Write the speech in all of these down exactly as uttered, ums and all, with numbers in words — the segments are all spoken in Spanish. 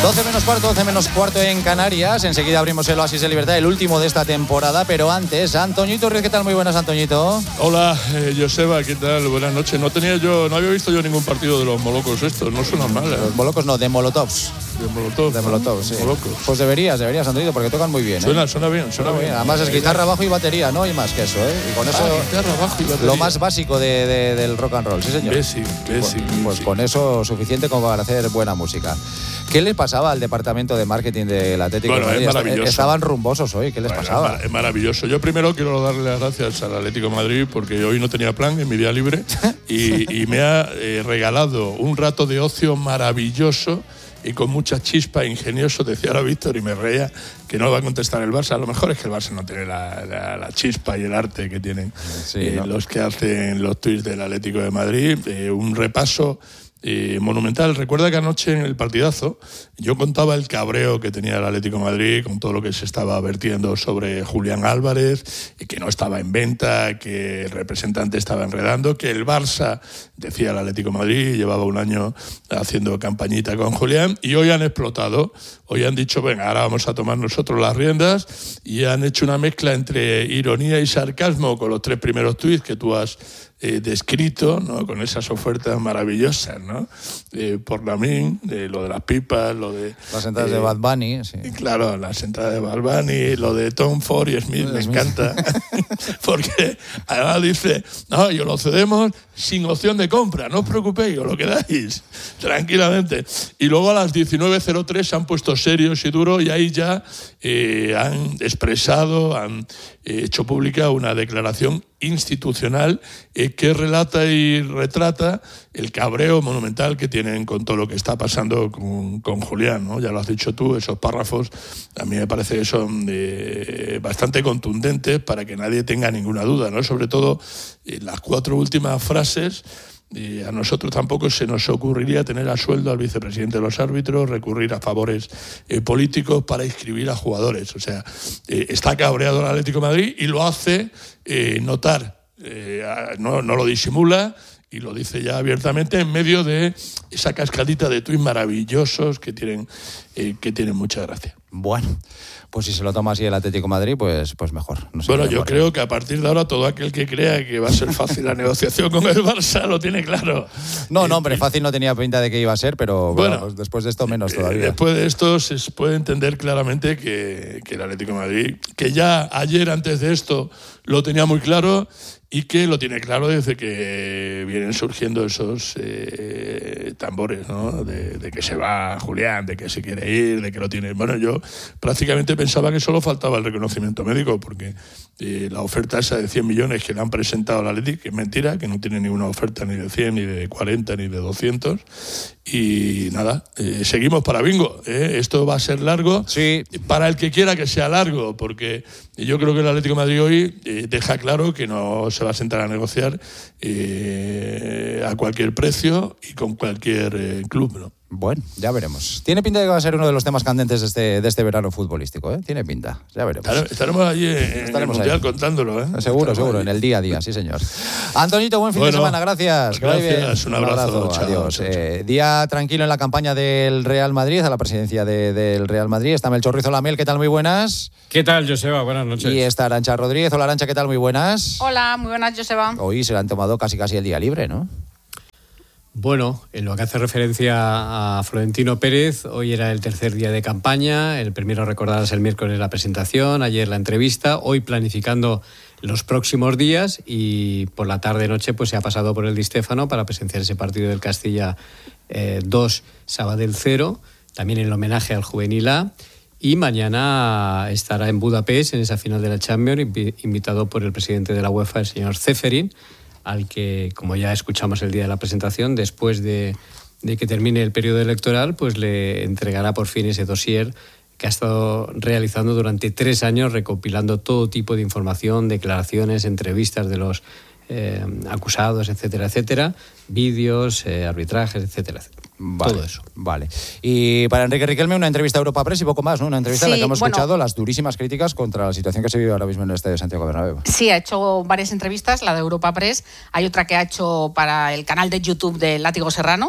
doce menos cuarto, doce menos cuarto en Canarias. Enseguida abrimos el Oasis de Libertad, el último de esta temporada. Pero antes, Antoñito Ruiz, ¿qué tal? Muy buenas, Antoñito. Hola, eh, Joseba, ¿qué tal? Buenas noches. No tenía yo, no había visto yo ningún partido de los molocos estos, no suenan mal. ¿eh? Los molocos no, de Molotovs. De Molotov. De Molotov, sí. Molocos. Pues deberías, deberías, Antoñito, porque tocan muy bien. ¿eh? Suena, suena bien, suena, suena bien. bien. Además es guitarra, bajo y batería, ¿no? Y más que eso, ¿eh? Y con eso, ah, guitarra, bajo y batería. Lo más básico de, de, del rock and roll, sí, señor. Basic, basic. Pues, pues con eso suficiente como para hacer buena música. ¿Qué le pasaba al departamento de marketing del Atlético bueno, de Madrid? Es maravilloso. Estaban rumbosos hoy, ¿qué les bueno, pasaba? Es maravilloso. Yo primero quiero darle las gracias al Atlético de Madrid porque hoy no tenía plan en mi día libre y, y me ha eh, regalado un rato de ocio maravilloso y con mucha chispa, ingenioso, decía ahora Víctor y me reía que no va a contestar el Barça. A lo mejor es que el Barça no tiene la, la, la chispa y el arte que tienen sí, eh, ¿no? los que hacen los tuits del Atlético de Madrid. Eh, un repaso Eh, monumental. Recuerda que anoche en el partidazo yo contaba el cabreo que tenía el Atlético de Madrid con todo lo que se estaba vertiendo sobre Julián Álvarez y que no estaba en venta, que el representante estaba enredando, que el Barça, decía el Atlético de Madrid, llevaba un año haciendo campañita con Julián y hoy han explotado. Hoy han dicho, venga, ahora vamos a tomar nosotros las riendas y han hecho una mezcla entre ironía y sarcasmo con los tres primeros tuits que tú has Eh, descrito, ¿no? Con esas ofertas maravillosas, ¿no? Eh, por Lamin, eh, lo de las pipas, lo de las entradas eh, de Bad Bunny, sí. Claro, las entradas de Bad Bunny, lo de Tom Ford y Smith, me encanta, porque además dice, no, yo lo cedemos sin opción de compra, no os preocupéis, os lo quedáis tranquilamente. Y luego a las diecinueve cero tres se han puesto serios y duros y ahí ya eh, han expresado, han eh, hecho pública una declaración institucional eh, que relata y retrata el cabreo monumental que tienen con todo lo que está pasando con, con Julián, ¿no? Ya lo has dicho tú, esos párrafos a mí me parece que son eh, bastante contundentes para que nadie tenga ninguna duda, ¿no? Sobre todo eh, las cuatro últimas frases. Y a nosotros tampoco se nos ocurriría tener a sueldo al vicepresidente de los árbitros, recurrir a favores eh, políticos para inscribir a jugadores. O sea, eh, está cabreado el Atlético de Madrid y lo hace eh, notar, eh, no, no lo disimula y lo dice ya abiertamente en medio de esa cascadita de tuits maravillosos que tienen, eh, que tienen mucha gracia. Bueno, pues si se lo toma así el Atlético de Madrid, pues, pues mejor. No sé bueno, yo creo que a partir de ahora todo aquel que crea que va a ser fácil la negociación con el Barça lo tiene claro. No, no, hombre, fácil no tenía pinta de que iba a ser, pero bueno, bueno pues después de esto menos todavía. Después de esto se puede entender claramente que, que el Atlético de Madrid, que ya ayer antes de esto lo tenía muy claro y que lo tiene claro desde que vienen surgiendo esos eh, tambores, ¿no? De, de que se va Julián, de que se quiere ir, de que lo tiene. Bueno, yo prácticamente pensaba que solo faltaba el reconocimiento médico, porque eh, la oferta esa de cien millones que le han presentado al Atlético, que es mentira, que no tiene ninguna oferta ni de cien, ni de cuarenta, ni de doscientos. Y nada, eh, seguimos para bingo. ¿eh? Esto va a ser largo, sí, para el que quiera que sea largo, porque yo creo que el Atlético de Madrid hoy eh, deja claro que no se va a sentar a negociar eh, a cualquier precio y con cualquier eh, club, ¿no? Bueno, ya veremos. Tiene pinta de que va a ser uno de los temas candentes de este, de este verano futbolístico, ¿eh? Tiene pinta, ya veremos. Claro, estaremos allí en estaremos el Mundial ahí. Contándolo, ¿eh? Seguro, estaremos seguro, allí. En el día a día, sí señor. Antonito, buen fin bueno, de semana, gracias. Gracias, un abrazo. Un abrazo chao, adiós. chao, chao. Eh, día tranquilo en la campaña del Real Madrid, a la presidencia de, del Real Madrid. Está Melchor Ruiz Olamel, ¿qué tal? Muy buenas. ¿Qué tal, Joseba? Buenas noches. Y está Arantxa Rodríguez. Hola, Arantxa, ¿qué tal? Muy buenas. Hola, muy buenas, Joseba. Hoy se le han tomado casi casi el día libre, ¿no? Bueno, en lo que hace referencia a Florentino Pérez, hoy era el tercer día de campaña, el primero, recordarás, el miércoles la presentación, ayer la entrevista, hoy planificando los próximos días y por la tarde-noche pues se ha pasado por el Di Stéfano para presenciar ese partido del Castilla eh, dos, Sabadell cero, también en el homenaje al Juvenil A, y mañana estará en Budapest en esa final de la Champions, invitado por el presidente de la UEFA, el señor Ceferin, al que, como ya escuchamos el día de la presentación, después de, de que termine el periodo electoral, pues le entregará por fin ese dossier que ha estado realizando durante tres años, recopilando todo tipo de información, declaraciones, entrevistas de los eh, acusados, etcétera, etcétera, vídeos, eh, arbitrajes, etcétera, etcétera. Vale, todo eso. Vale. Y para Enrique Riquelme, una entrevista a Europa Press y poco más, ¿no? Una entrevista sí, en la que hemos bueno, escuchado las durísimas críticas contra la situación que se vive ahora mismo en el Estadio Santiago Bernabéu. Sí, ha hecho varias entrevistas, la de Europa Press. Hay otra que ha hecho para el canal de YouTube de Látigo Serrano,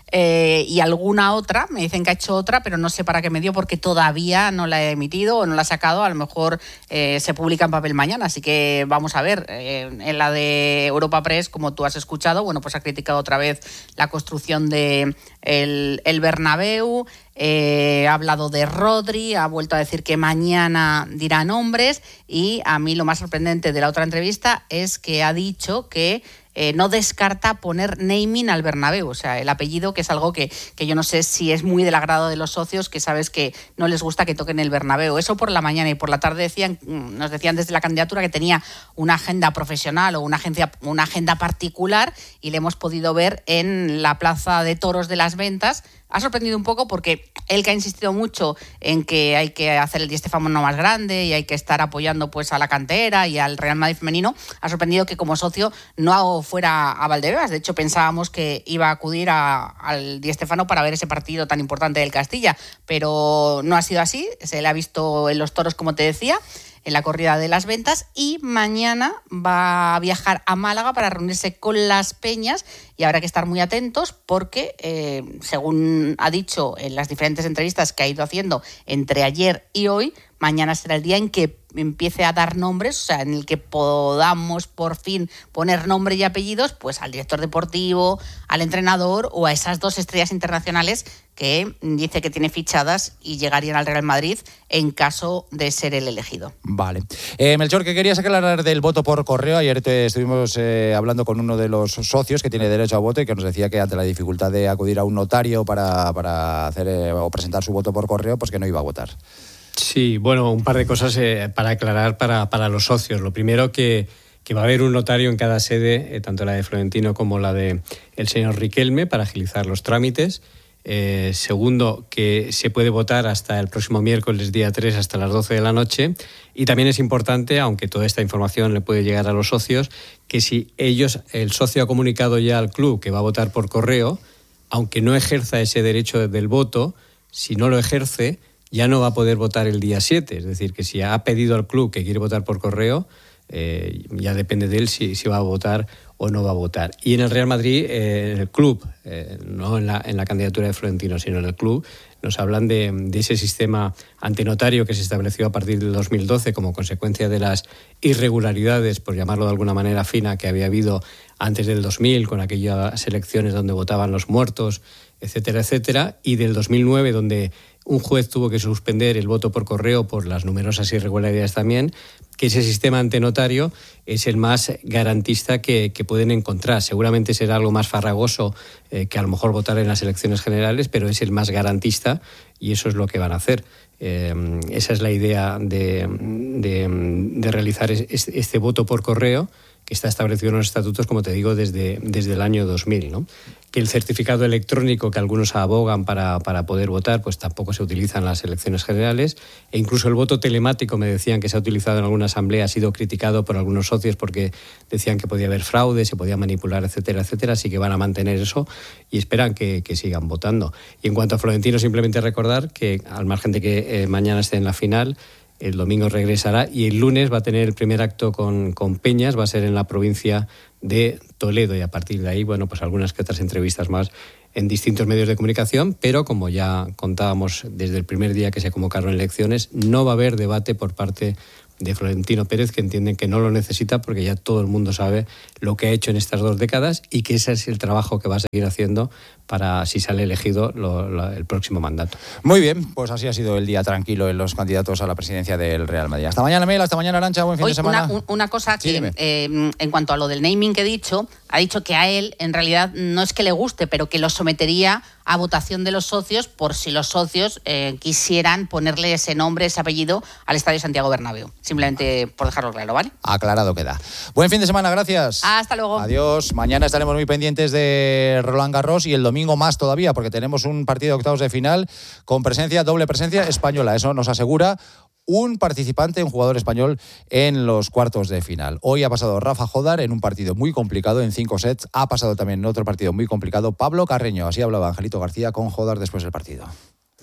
eh, y alguna otra, me dicen que ha hecho otra, pero no sé para qué medio porque todavía no la he emitido o no la he sacado, a lo mejor eh, se publica en papel mañana, así que vamos a ver. Eh, en la de Europa Press, como tú has escuchado, bueno, pues ha criticado otra vez la construcción de el, el Bernabéu, eh, ha hablado de Rodri, ha vuelto a decir que mañana dirá nombres, y a mí lo más sorprendente de la otra entrevista es que ha dicho que Eh, no descarta poner naming al Bernabéu, o sea, el apellido, que es algo que, que yo no sé si es muy del agrado de los socios, que sabes que no les gusta que toquen el Bernabéu. Eso por la mañana, y por la tarde decían, nos decían desde la candidatura que tenía una agenda profesional o una, agencia, una agenda particular, y le hemos podido ver en la Plaza de Toros de las Ventas. Ha sorprendido un poco porque él, que ha insistido mucho en que hay que hacer el Di Stéfano más grande y hay que estar apoyando pues a la cantera y al Real Madrid femenino, ha sorprendido que como socio no fuera a Valdebebas. De hecho, pensábamos que iba a acudir a, al Di Stéfano para ver ese partido tan importante del Castilla, pero no ha sido así. Se le ha visto en los toros, como te decía, en la corrida de las Ventas, y mañana va a viajar a Málaga para reunirse con las peñas, y habrá que estar muy atentos porque, eh, según ha dicho en las diferentes entrevistas que ha ido haciendo entre ayer y hoy, mañana será el día en que empiece a dar nombres, o sea, en el que podamos por fin poner nombre y apellidos pues al director deportivo, al entrenador o a esas dos estrellas internacionales que dice que tiene fichadas y llegarían al Real Madrid en caso de ser el elegido. Vale. Eh, Melchor, ¿qué querías aclarar del voto por correo? Ayer te estuvimos eh, hablando con uno de los socios que tiene derecho a voto y que nos decía que ante la dificultad de acudir a un notario para, para hacer eh, o presentar su voto por correo, pues que no iba a votar. Sí, bueno, un par de cosas eh, para aclarar para, para los socios. Lo primero, que, que va a haber un notario en cada sede, eh, tanto la de Florentino como la de el señor Riquelme, para agilizar los trámites. Eh, segundo, que se puede votar hasta el próximo miércoles, día tres, hasta las doce de la noche. Y también es importante, aunque toda esta información le puede llegar a los socios, que si ellos, el socio ha comunicado ya al club que va a votar por correo, aunque no ejerza ese derecho del voto, si no lo ejerce, ya no va a poder votar el día siete. Es decir, que si ha pedido al club que quiere votar por correo, eh, ya depende de él si, si va a votar o no va a votar. Y en el Real Madrid, eh, en el club, eh, no en la, en la candidatura de Florentino, sino en el club, nos hablan de, de ese sistema antenotario que se estableció a partir del dos mil doce como consecuencia de las irregularidades, por llamarlo de alguna manera fina, que había habido antes del dos mil, con aquellas elecciones donde votaban los muertos, etcétera, etcétera, y del dos mil nueve, donde un juez tuvo que suspender el voto por correo por las numerosas irregularidades también, que ese sistema antenotario es el más garantista que, que pueden encontrar. Seguramente será algo más farragoso eh, que a lo mejor votar en las elecciones generales, pero es el más garantista y eso es lo que van a hacer. Eh, esa es la idea de, de, de realizar este, este voto por correo, que está establecido en los estatutos, como te digo, desde, desde el año dos mil, ¿no? Que el certificado electrónico que algunos abogan para, para poder votar, pues tampoco se utiliza en las elecciones generales, e incluso el voto telemático, me decían que se ha utilizado en alguna asamblea, ha sido criticado por algunos socios porque decían que podía haber fraude, se podía manipular, etcétera, etcétera, así que van a mantener eso y esperan que, que sigan votando. Y en cuanto a Florentino, simplemente recordar que, al margen de que eh, mañana esté en la final, el domingo regresará y el lunes va a tener el primer acto con, con Peñas, va a ser en la provincia de Toledo, y a partir de ahí, bueno, pues algunas que otras entrevistas más en distintos medios de comunicación, pero como ya contábamos desde el primer día que se convocaron elecciones, no va a haber debate por parte de Florentino Pérez, que entienden que no lo necesita porque ya todo el mundo sabe lo que ha hecho en estas dos décadas y que ese es el trabajo que va a seguir haciendo para, si sale elegido, lo, lo, el próximo mandato. Muy bien, pues así ha sido el día tranquilo en los candidatos a la presidencia del Real Madrid. Hasta mañana, Mel, hasta mañana, Arantxa, buen fin Hoy, de semana. Una, una cosa sí, que, eh, en cuanto a lo del naming que he dicho, ha dicho que a él, en realidad, no es que le guste, pero que lo sometería a votación de los socios por si los socios eh, quisieran ponerle ese nombre, ese apellido al Estadio Santiago Bernabéu. Simplemente por dejarlo claro, ¿vale? Aclarado queda. Buen fin de semana, gracias. Hasta luego. Adiós. Mañana estaremos muy pendientes de Roland Garros y el domingo más todavía, porque tenemos un partido de octavos de final con presencia, doble presencia española. Eso nos asegura un participante, un jugador español en los cuartos de final. Hoy ha pasado Rafa Jodar en un partido muy complicado, en cinco sets. Ha pasado también en otro partido muy complicado Pablo Carreño. Así hablaba Angelito García con Jodar después del partido.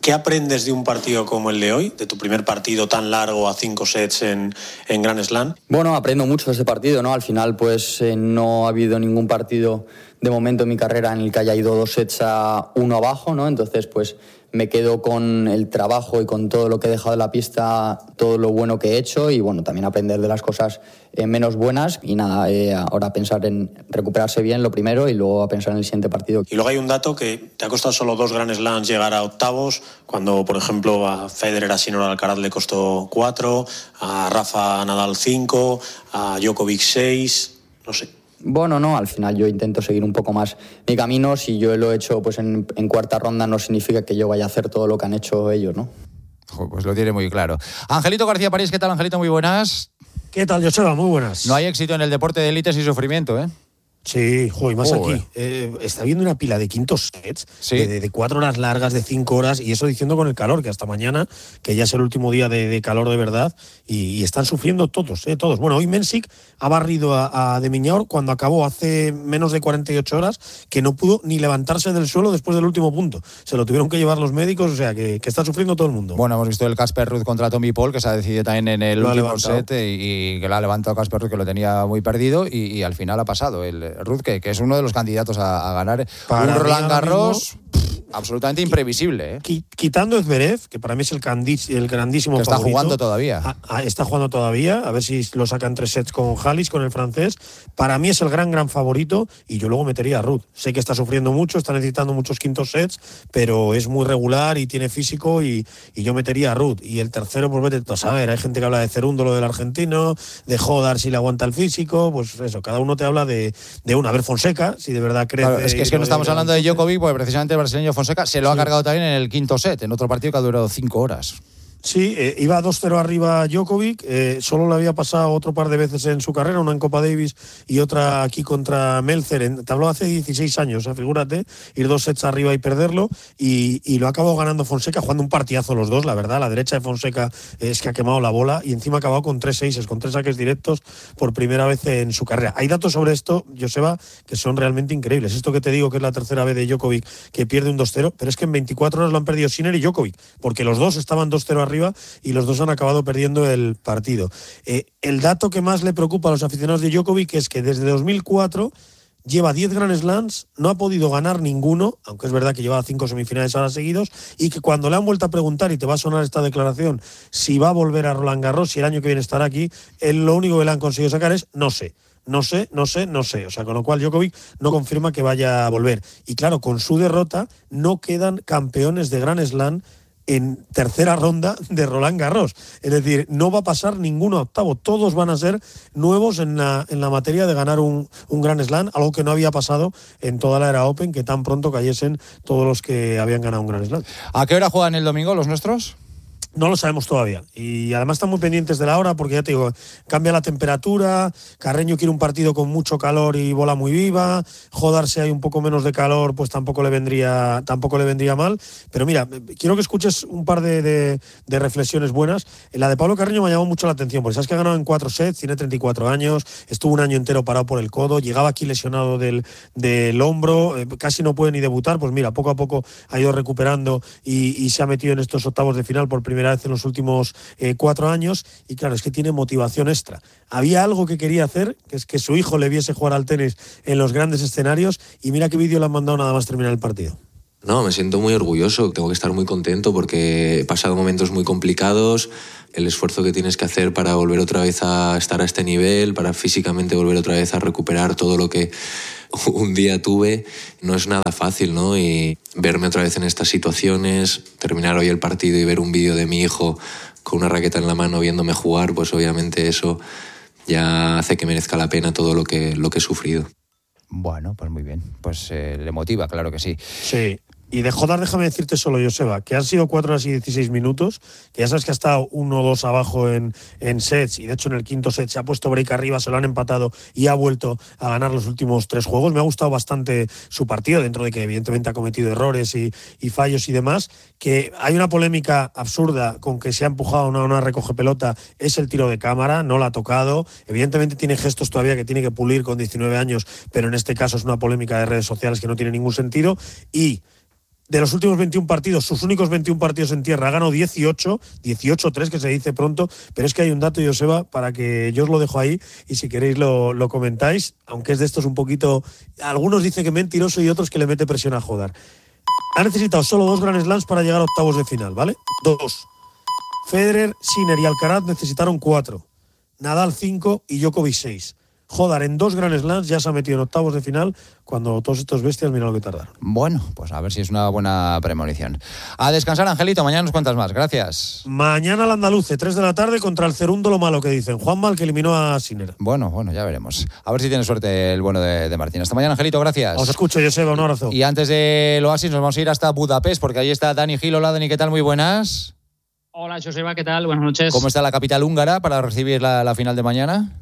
¿Qué aprendes de un partido como el de hoy, de tu primer partido tan largo a cinco sets en, en Grand Slam? Bueno, aprendo mucho de ese partido, ¿no? Al final, pues eh, no ha habido ningún partido de momento en mi carrera en el que haya ido dos sets a uno abajo, ¿no? Entonces, pues me quedo con el trabajo y con todo lo que he dejado en la pista, todo lo bueno que he hecho y, bueno, también aprender de las cosas eh, menos buenas y nada, eh, ahora pensar en recuperarse bien lo primero y luego a pensar en el siguiente partido. Y luego hay un dato que te ha costado solo dos Grand Slams llegar a octavos, cuando, por ejemplo, a Federer, a Sinner Alcaraz le costó cuatro, a Rafa Nadal cinco, a Djokovic seis, no sé. Bueno, no, al final yo intento seguir un poco más mi camino. Si yo lo he hecho pues en, en cuarta ronda, no significa que yo vaya a hacer todo lo que han hecho ellos, ¿no? Pues lo tiene muy claro. Angelito García París, ¿qué tal, Angelito? Muy buenas. ¿Qué tal, Joseba? Muy buenas. No hay éxito en el deporte de élite sin sufrimiento, ¿eh? Sí, joder, más Joder. aquí. Eh, está viendo una pila de quintos sets, sí. de, de cuatro horas largas, de cinco horas, y eso diciendo con el calor, que hasta mañana, que ya es el último día de, de calor de verdad, y, y están sufriendo todos, eh, todos. Bueno, hoy Mensik ha barrido a, a De Miñaur cuando acabó hace menos de cuarenta y ocho horas, que no pudo ni levantarse del suelo después del último punto. Se lo tuvieron que llevar los médicos, o sea, que, que está sufriendo todo el mundo. Bueno, hemos visto el Casper Ruud contra Tommy Paul, que se ha decidido también en el Lo último set y, y que lo ha levantado Casper Ruud, que lo tenía muy perdido, y, y al final ha pasado el Ruud, que, que es uno de los candidatos a, a ganar Para un Roland Garros mismo, pff, absolutamente imprevisible, ¿eh? Quitando Zverev, que para mí es el, candis, el grandísimo que está favorito, jugando todavía. A, a, está jugando todavía, a ver si lo sacan tres sets con Halis, con el francés. Para mí es el gran, gran favorito y yo luego metería a Ruud. Sé que está sufriendo mucho, está necesitando muchos quintos sets, pero es muy regular y tiene físico y, y yo metería a Ruud. Y el tercero, pues vete a saber, hay gente que habla de Cerúndolo del argentino, de Hodar si le aguanta el físico, pues eso, cada uno te habla de, de una. A ver, Fonseca, si de verdad crece. Claro, es que, es que no estamos hablando de Djokovic, porque precisamente el brasileño Fonseca se lo sí. ha cargado también en el quinto set, en otro partido que ha durado cinco horas. Sí, eh, iba dos cero arriba Djokovic, eh, solo le había pasado otro par de veces en su carrera, una en Copa Davis y otra aquí contra Melzer. En, te habló hace dieciséis años, ¿eh? Figúrate, ir dos sets arriba y perderlo, y, y lo ha acabado ganando Fonseca, jugando un partidazo los dos, la verdad. La derecha de Fonseca es que ha quemado la bola y encima ha acabado con tres seises, con tres saques directos por primera vez en su carrera. Hay datos sobre esto, Joseba, que son realmente increíbles. Esto que te digo que es la tercera vez de Djokovic que pierde un dos cero, pero es que en veinticuatro horas lo han perdido Sinner y Djokovic, porque los dos estaban dos cero arriba y los dos han acabado perdiendo el partido. Eh, el dato que más le preocupa a los aficionados de Djokovic es que desde dos mil cuatro lleva diez Grand Slams, no ha podido ganar ninguno, aunque es verdad que lleva cinco semifinales ahora seguidos, y que cuando le han vuelto a preguntar, y te va a sonar esta declaración, si va a volver a Roland Garros, si el año que viene estará aquí, él lo único que le han conseguido sacar es no sé. No sé, no sé, no sé. O sea, con lo cual Djokovic no confirma que vaya a volver. Y claro, con su derrota no quedan campeones de Grand Slam en tercera ronda de Roland Garros. Es decir, no va a pasar ninguno a octavo. Todos van a ser nuevos en la, en la materia de ganar un, un Grand Slam, algo que no había pasado en toda la era Open, que tan pronto cayesen todos los que habían ganado un Grand Slam. ¿A qué hora juegan el domingo los nuestros? No lo sabemos todavía. Y además están muy pendientes de la hora porque ya te digo, cambia la temperatura, Carreño quiere un partido con mucho calor y bola muy viva, Hodar si hay un poco menos de calor pues tampoco le vendría, tampoco le vendría mal. Pero mira, quiero que escuches un par de, de, de reflexiones buenas. La de Pablo Carreño me llamó mucho la atención porque sabes que ha ganado en cuatro sets, tiene treinta y cuatro años, estuvo un año entero parado por el codo, llegaba aquí lesionado del, del hombro, eh, casi no puede ni debutar. Pues mira, poco a poco ha ido recuperando y, y se ha metido en estos octavos de final por primera vez en los últimos eh, cuatro años, y claro, es que tiene motivación extra. Había algo que quería hacer, que es que su hijo le viese jugar al tenis en los grandes escenarios, y mira qué vídeo le han mandado nada más terminar el partido. No, me siento muy orgulloso, tengo que estar muy contento porque he pasado momentos muy complicados, el esfuerzo que tienes que hacer para volver otra vez a estar a este nivel, para físicamente volver otra vez a recuperar todo lo que un día tuve, no es nada fácil, ¿no? Y verme otra vez en estas situaciones, terminar hoy el partido y ver un vídeo de mi hijo con una raqueta en la mano viéndome jugar, pues obviamente eso ya hace que merezca la pena todo lo que, lo que he sufrido. Bueno, pues muy bien, pues eh, le motiva, claro que sí. Sí. Y de Hodar, déjame decirte solo, Joseba, que han sido cuatro horas y dieciséis minutos, que ya sabes que ha estado uno o dos abajo en, en sets, y de hecho en el quinto set se ha puesto break arriba, se lo han empatado y ha vuelto a ganar los últimos tres juegos. Me ha gustado bastante su partido, dentro de que evidentemente ha cometido errores y, y fallos y demás. Que hay una polémica absurda con que se ha empujado a una, una recoge pelota, es el tiro de cámara, no la ha tocado. Evidentemente tiene gestos todavía que tiene que pulir con diecinueve años, pero en este caso es una polémica de redes sociales que no tiene ningún sentido. Y de los últimos veintiún partidos, sus únicos veintiún partidos en tierra, ha ganado dieciocho, dieciocho tres, que se dice pronto, pero es que hay un dato, Joseba, para que yo os lo dejo ahí y si queréis lo, lo comentáis, aunque es de estos un poquito, algunos dicen que mentiroso y otros que le mete presión a Jodar. Ha necesitado solo dos Grand Slams para llegar a octavos de final, ¿vale? Dos. Federer, Sinner y Alcaraz necesitaron cuatro. Nadal cinco y Djokovic seis. Jodar en dos Grand Slams ya se ha metido en octavos de final cuando todos estos bestias mira lo que tardaron. Bueno, pues a ver si es una buena premonición. A descansar, Angelito, mañana nos cuentas más. Gracias. Mañana el Andaluce, tres de la tarde contra el Cerundo, lo malo que dicen. Juanma, el que eliminó a Sinner. Bueno, bueno, ya veremos. A ver si tiene suerte el bueno de, de Martín. Hasta mañana, Angelito, gracias. Os escucho, Joseba, un abrazo. Y antes del Oasis nos vamos a ir hasta Budapest porque ahí está Dani Gil. Hola, Dani, ¿qué tal? Muy buenas. Hola, Joseba, ¿qué tal? Buenas noches. ¿Cómo está la capital húngara para recibir la, la final de mañana?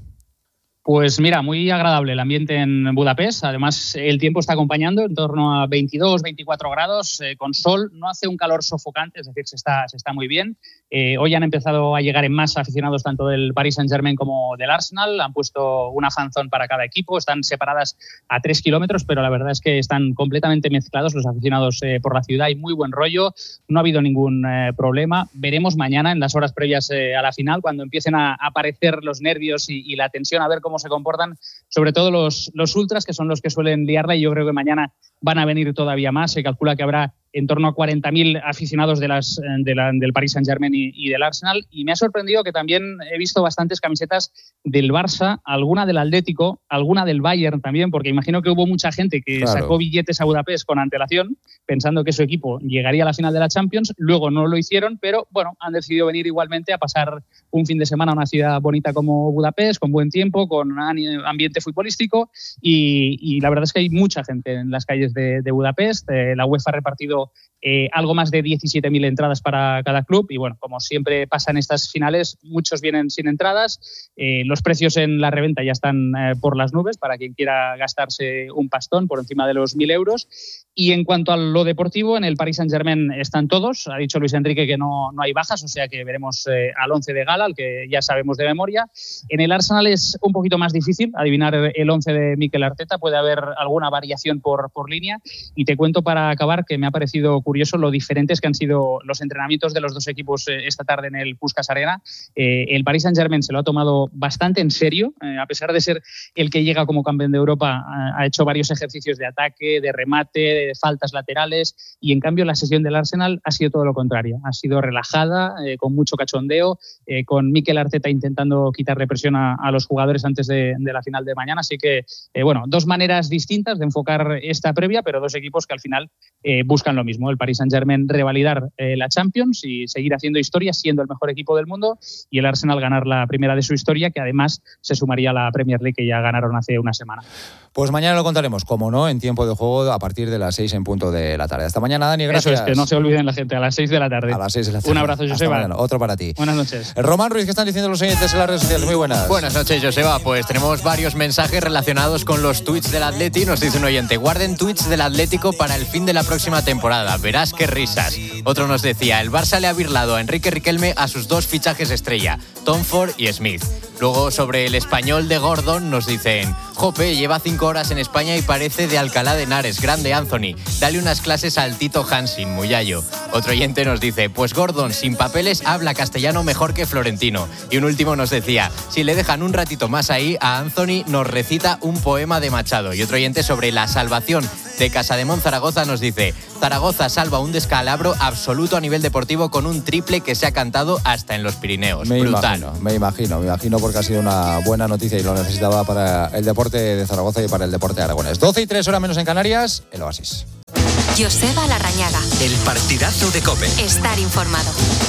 Pues mira, muy agradable el ambiente en Budapest. Además, el tiempo está acompañando en torno a veintidós, veinticuatro grados, eh, con sol. No hace un calor sofocante, es decir, se está, se está muy bien. Eh, hoy han empezado a llegar en masa aficionados tanto del Paris Saint-Germain como del Arsenal. Han puesto una fanzone para cada equipo. Están separadas a tres kilómetros, pero la verdad es que están completamente mezclados los aficionados eh, por la ciudad. Hay muy buen rollo. No ha habido ningún eh, problema. Veremos mañana, en las horas previas eh, a la final, cuando empiecen a aparecer los nervios y, y la tensión, a ver cómo se comportan, sobre todo los, los ultras, que son los que suelen liarla, y yo creo que mañana van a venir todavía más. Se calcula que habrá en torno a cuarenta mil aficionados de las, de la, del Paris Saint-Germain y, y del Arsenal. Y me ha sorprendido que también he visto bastantes camisetas del Barça, alguna del Atlético, alguna del Bayern también, porque imagino que hubo mucha gente que claro. sacó billetes a Budapest con antelación, pensando que su equipo llegaría a la final de la Champions. Luego no lo hicieron, pero bueno, han decidido venir igualmente a pasar un fin de semana a una ciudad bonita como Budapest, con buen tiempo, con ambiente futbolístico, y, y la verdad es que hay mucha gente en las calles de, de Budapest. Eh, la UEFA ha repartido Eh, algo más de diecisiete mil entradas para cada club y bueno, como siempre pasa en estas finales, muchos vienen sin entradas. Eh, los precios en la reventa ya están eh, por las nubes para quien quiera gastarse un pastón por encima de los mil euros. Y en cuanto a lo deportivo, en el Paris Saint-Germain están todos. Ha dicho Luis Enrique que no, no hay bajas, o sea que veremos eh, al once de gala, al que ya sabemos de memoria. En el Arsenal es un poquito más difícil adivinar el once de Mikel Arteta. Puede haber alguna variación por, por línea. Y te cuento para acabar que me ha parecido curioso lo diferentes que han sido los entrenamientos de los dos equipos eh, esta tarde en el Puskás Arena. Eh, el Paris Saint-Germain se lo ha tomado bastante en serio. Eh, a pesar de ser el que llega como campeón de Europa, ha, ha hecho varios ejercicios de ataque, de remate, de faltas laterales, y en cambio la sesión del Arsenal ha sido todo lo contrario. Ha sido relajada, eh, con mucho cachondeo, eh, con Mikel Arteta intentando quitarle presión a, a los jugadores antes de, de la final de mañana. Así que, eh, bueno, dos maneras distintas de enfocar esta previa, pero dos equipos que al final eh, buscan lo mismo. El Paris Saint-Germain revalidar eh, la Champions y seguir haciendo historia, siendo el mejor equipo del mundo, y el Arsenal ganar la primera de su historia, que además se sumaría a la Premier League que ya ganaron hace una semana. Pues mañana lo contaremos, como no, en tiempo de juego a partir de las seis en punto de la tarde. Hasta mañana, Dani, gracias. Eso es, que no se olviden la gente, a las seis de la tarde. A las seis de la tarde. Un abrazo, Joseba. Otro para ti. Buenas noches. Román Ruiz, ¿qué están diciendo los oyentes en las redes sociales? Muy buenas. Buenas noches, Joseba. Pues tenemos varios mensajes relacionados con los tweets del Atleti. Nos dice un oyente: guarden tweets del Atlético para el fin de la próxima temporada. Verás qué risas. Otro nos decía: el Barça le ha birlado a Enrique Riquelme a sus dos fichajes estrella, Tom Ford y Smith. Luego, sobre el español de Gordon, nos dicen: jope, lleva cinco horas en España y parece de Alcalá de Henares. Grande, Anthony. Dale unas clases al Tito Hansin, Muyallo. Otro oyente nos dice: pues Gordon, sin papeles, habla castellano mejor que Florentino. Y un último nos decía: si le dejan un ratito más ahí, a Anthony nos recita un poema de Machado. Y otro oyente, sobre la salvación de Casademón Zaragoza, nos dice: Zaragoza salva un descalabro absoluto a nivel deportivo con un triple que se ha cantado hasta en los Pirineos. Me Brutal. imagino, me imagino, me imagino porque ha sido una buena noticia y lo necesitaba para el deporte de Zaragoza y para el deporte aragonés. doce y tres horas menos en Canarias, el Oasis. Joseba Larrañaga. El partidazo de COPE. Estar informado.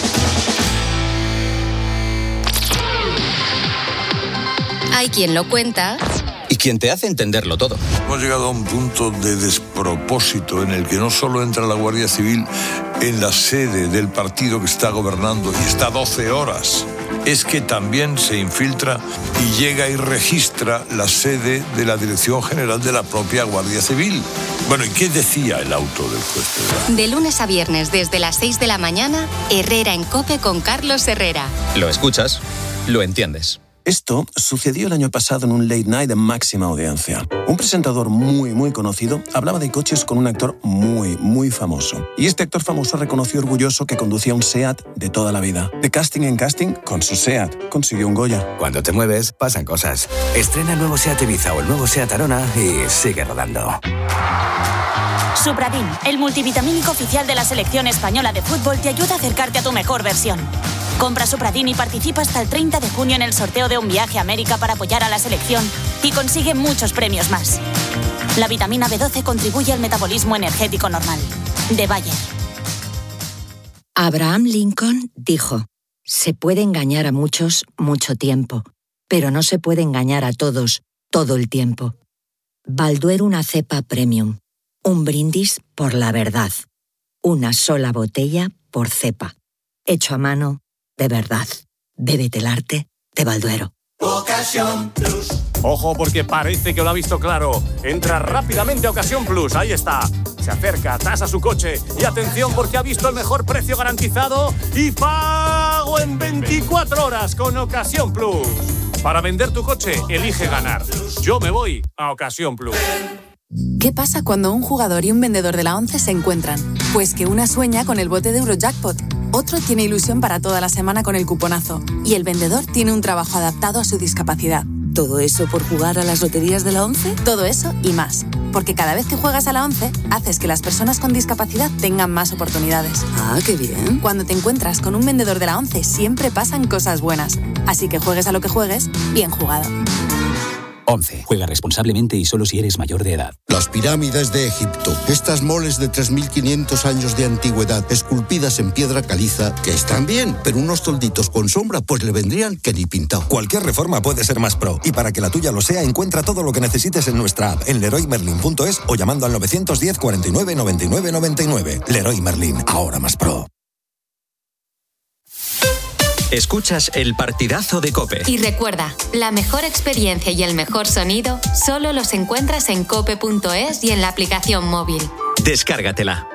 Hay quien lo cuenta y quien te hace entenderlo todo. Hemos llegado a un punto de despropósito en el que no solo entra la Guardia Civil en la sede del partido que está gobernando y está doce horas, es que también se infiltra y llega y registra la sede de la Dirección General de la propia Guardia Civil. Bueno, ¿y qué decía el auto del juez? De lunes a viernes desde las seis de la mañana, Herrera en COPE con Carlos Herrera. Lo escuchas, lo entiendes. Esto sucedió el año pasado en un late night de máxima audiencia. Un presentador muy, muy conocido hablaba de coches con un actor muy, muy famoso. Y este actor famoso reconoció orgulloso que conducía un SEAT de toda la vida. De casting en casting, con su SEAT consiguió un Goya. Cuando te mueves, pasan cosas. Estrena el nuevo SEAT Ibiza o el nuevo SEAT Arona y sigue rodando. Supradin, el multivitamínico oficial de la selección española de fútbol, te ayuda a acercarte a tu mejor versión. Compra Supradin y participa hasta el treinta de junio en el sorteo de un viaje a América para apoyar a la selección y consigue muchos premios más. La vitamina B doce contribuye al metabolismo energético normal. De Bayer. Abraham Lincoln dijo: se puede engañar a muchos mucho tiempo, pero no se puede engañar a todos todo el tiempo. Balduero, una cepa premium. Un brindis por la verdad. Una sola botella por cepa. Hecho a mano, de verdad. Bébete el arte de Balduero. Ocasión Plus. Ojo, porque parece que lo ha visto claro. Entra rápidamente a Ocasión Plus, ahí está. Se acerca, tasa su coche y atención porque ha visto el mejor precio garantizado y pago en veinticuatro horas con Ocasión Plus. Para vender tu coche, elige ganar. Yo me voy a Ocasión Plus. ¿Qué pasa cuando un jugador y un vendedor de la ONCE se encuentran? Pues que una sueña con el bote de Eurojackpot, otro tiene ilusión para toda la semana con el cuponazo y el vendedor tiene un trabajo adaptado a su discapacidad. ¿Todo eso por jugar a las loterías de la ONCE? Todo eso y más. Porque cada vez que juegas a la ONCE, haces que las personas con discapacidad tengan más oportunidades. Ah, qué bien. Cuando te encuentras con un vendedor de la ONCE, siempre pasan cosas buenas. Así que juegues a lo que juegues, bien jugado. once. Juega responsablemente y solo si eres mayor de edad. Las pirámides de Egipto. Estas moles de tres mil quinientos años de antigüedad, esculpidas en piedra caliza, que están bien, pero unos tolditos con sombra, pues le vendrían que ni pintado. Cualquier reforma puede ser más pro. Y para que la tuya lo sea, encuentra todo lo que necesites en nuestra app, en leroy merlin punto es o llamando al nueve uno cero, cuarenta y nueve, noventa y nueve, noventa y nueve. Leroy Merlin, ahora más pro. Escuchas el partidazo de COPE. Y recuerda, la mejor experiencia y el mejor sonido solo los encuentras en cope punto es y en la aplicación móvil. Descárgatela.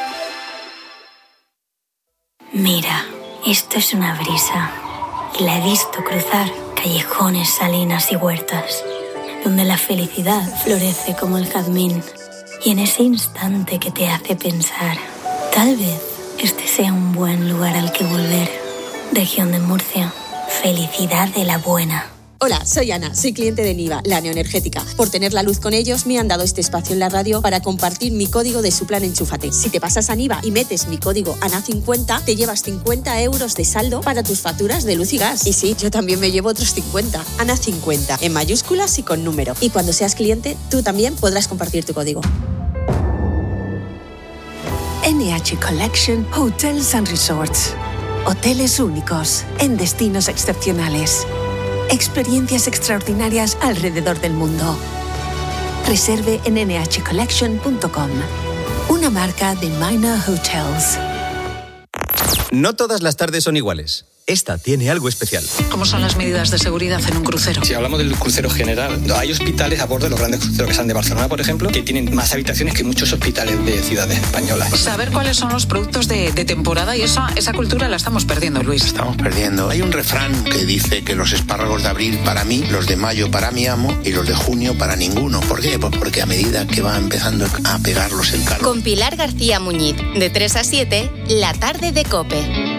Mira, esto es una brisa. Y la he visto cruzar callejones, salinas y huertas, donde la felicidad florece como el jazmín. Y en ese instante que te hace pensar, tal vez este sea un buen lugar al que volver. Región de Murcia. Felicidad de la buena. Hola, soy Ana, soy cliente de Niva, la neoenergética. Por tener la luz con ellos, me han dado este espacio en la radio para compartir mi código de su plan Enchúfate. Si te pasas a Niva y metes mi código A N A cincuenta, te llevas cincuenta euros de saldo para tus facturas de luz y gas. Y sí, yo también me llevo otros cincuenta. A N A cincuenta, en mayúsculas y con número. Y cuando seas cliente, tú también podrás compartir tu código. N H Collection Hotels and Resorts. Hoteles únicos, en destinos excepcionales. Experiencias extraordinarias alrededor del mundo. Reserve en ene hache collection punto com. Una marca de Minor Hotels. No todas las tardes son iguales. Esta tiene algo especial. ¿Cómo son las medidas de seguridad en un crucero? Si hablamos del crucero general, hay hospitales a bordo de los grandes cruceros que salen de Barcelona, por ejemplo, que tienen más habitaciones que muchos hospitales de ciudades españolas. Saber cuáles son los productos de, de temporada y esa, esa cultura la estamos perdiendo, Luis. Estamos perdiendo. Hay un refrán que dice que los espárragos de abril para mí, los de mayo para mi amo y los de junio para ninguno. ¿Por qué? Pues porque a medida que va empezando a pegarlos el calor. Con Pilar García Muñiz, de tres a siete, la tarde de COPE.